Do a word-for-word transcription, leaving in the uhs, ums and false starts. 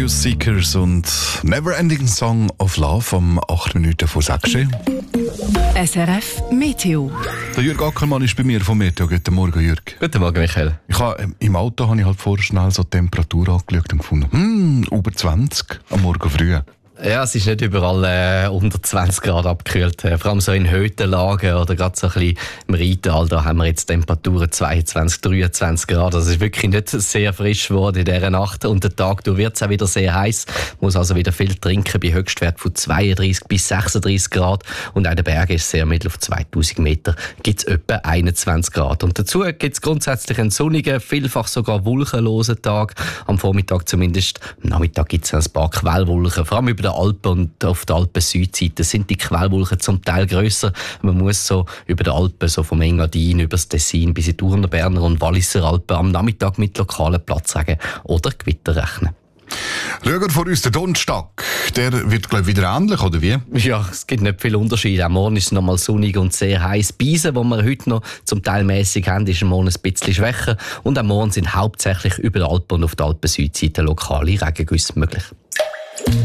Furious Seekers und Neverending Song of Love um acht Minuten vor sechs. S R F Meteo. Der Jürg Ackermann ist bei mir vom Meteo. Guten Morgen, Jürg. Guten Morgen, Michael. Ich habe, Im Auto habe ich halt vorher schnell so die Temperatur angeschaut und gefunden, hm, über zwanzig am Morgen früh. Ja, es ist nicht überall äh, unter zwanzig Grad abgekühlt. Äh, vor allem so in Höhenlagen oder gerade so ein bisschen im Rheintal, da haben wir jetzt Temperaturen zweiundzwanzig, dreiundzwanzig Grad. Also es ist wirklich nicht sehr frisch geworden in dieser Nacht. Und der Tag wird es auch wieder sehr heiß. Muss also wieder viel trinken bei Höchstwert von zweiunddreißig bis sechsunddreißig Grad. Und auch in den Bergen ist es sehr mittel auf zweitausend Meter gibt es etwa einundzwanzig Grad. Und dazu gibt es grundsätzlich einen sonnigen, vielfach sogar wolkenlosen Tag. Am Vormittag zumindest. Am Nachmittag gibt es ein paar Quellwolken, vor allem über den Alpen und auf der Alpen-Südseite sind die Quellwolken zum Teil grösser. Man muss so über den Alpen, so vom Engadin über das Tessin bis in die Urnerberner und Walliser Alpen am Nachmittag mit lokalen Platzregen oder Gewitter rechnen. Schauen wir vor uns den Donnerstag. Der wird, glaube ich, wieder ähnlich, oder wie? Ja, es gibt nicht viele Unterschiede. Am Morgen ist es noch mal sonnig und sehr heiß. Beisen, die wir heute noch zum Teil mäßig haben, ist am Morgen ein bisschen schwächer. Und am Morgen sind hauptsächlich über den Alpen und auf der Alpen-Südseite lokale Regengüsse möglich.